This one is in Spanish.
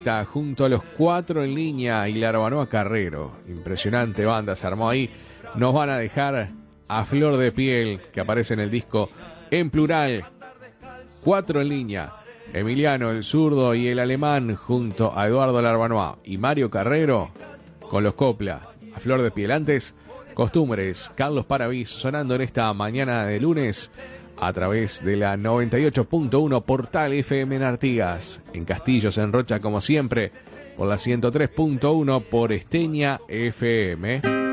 Está junto a los 4 en línea y Larbanoa Carrero. Impresionante banda se armó ahí. Nos van a dejar a flor de piel, que aparece en el disco en plural. 4 en línea. Emiliano el zurdo y el alemán junto a Eduardo Larbanoa y Mario Carrero con los copla a flor de piel. Antes, Costumbres, Carlos Paravís sonando en esta mañana de lunes a través de la 98.1 Portal FM en Artigas, en Castillos, en Rocha como siempre, por la 103.1 por Esteña FM.